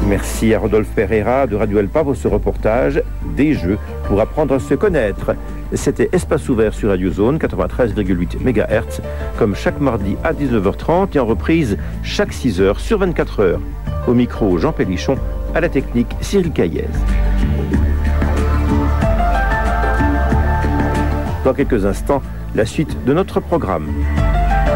Merci à Rodolphe Pereira de Radio Elpa pour ce reportage des jeux pour apprendre à se connaître. C'était Espace ouvert sur Radio Zone 93,8 MHz, comme chaque mardi à 19h30 et en reprise chaque 6h sur 24 heures. Au micro, Jean Pélichon, à la technique, Cyril Caillez. Dans quelques instants, la suite de notre programme.